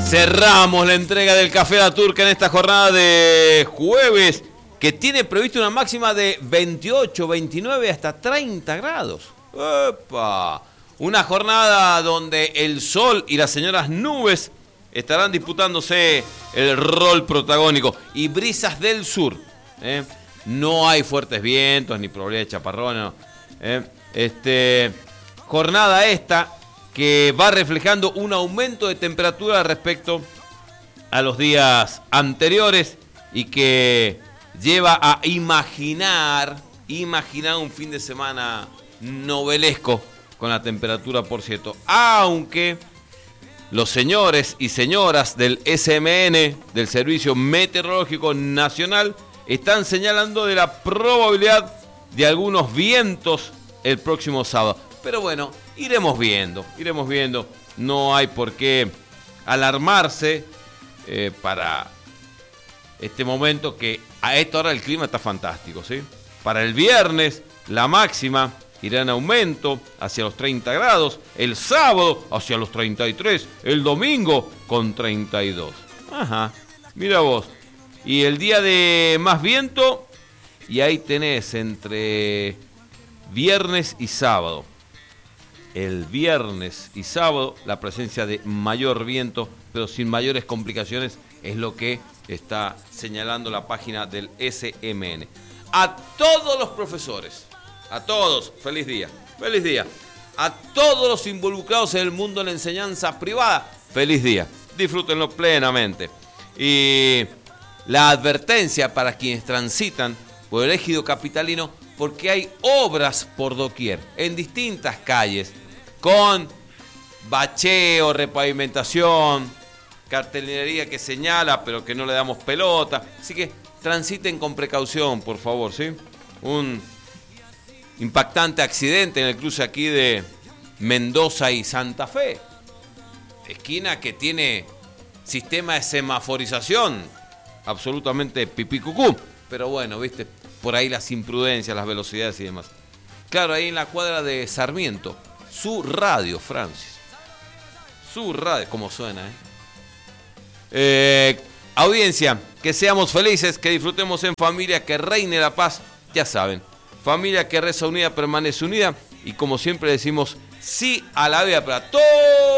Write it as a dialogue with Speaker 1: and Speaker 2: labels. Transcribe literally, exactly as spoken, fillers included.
Speaker 1: Cerramos la entrega del Café La Turca en esta jornada de jueves, que tiene previsto una máxima de veintiocho, veintinueve hasta treinta grados. ¡Epa! Una jornada donde el sol y las señoras nubes estarán disputándose el rol protagónico. Y brisas del sur. ¿eh? No hay fuertes vientos ni probabilidad de chaparrones. No. ¿eh? Este, jornada esta que va reflejando un aumento de temperatura respecto a los días anteriores y que lleva a imaginar, imaginar un fin de semana novelesco con la temperatura, por cierto. Aunque los señores y señoras del S M N, del Servicio Meteorológico Nacional, están señalando de la probabilidad de algunos vientos el próximo sábado. Pero bueno, iremos viendo, iremos viendo. No hay por qué alarmarse eh, para este momento que a esta hora el clima está fantástico, ¿sí? Para el viernes la máxima irá en aumento hacia los treinta grados, el sábado hacia los treinta y tres, el domingo con treinta y dos. Ajá, mira vos. Y el día de más viento, y ahí tenés entre viernes y sábado. El viernes y sábado la presencia de mayor viento, pero sin mayores complicaciones, es lo que está señalando la página del S M N. A todos los profesores, a todos, feliz día, feliz día. A todos los involucrados en el mundo de la enseñanza privada, feliz día. Disfrútenlo plenamente. Y la advertencia para quienes transitan por el ejido capitalino, porque hay obras por doquier, en distintas calles, con bacheo, repavimentación, cartelería que señala, pero que no le damos pelota. Así que transiten con precaución, por favor, ¿sí? Un impactante accidente en el cruce aquí de Mendoza y Santa Fe. Esquina que tiene sistema de semaforización absolutamente pipicucú. Pero bueno, viste, por ahí las imprudencias, las velocidades y demás. Claro, ahí en la cuadra de Sarmiento, su radio, Francis. Su radio, como suena, ¿eh? eh audiencia, que seamos felices, que disfrutemos en familia, que reine la paz, ya saben. Familia que reza unida, permanece unida. Y como siempre decimos, sí a la vida para todos.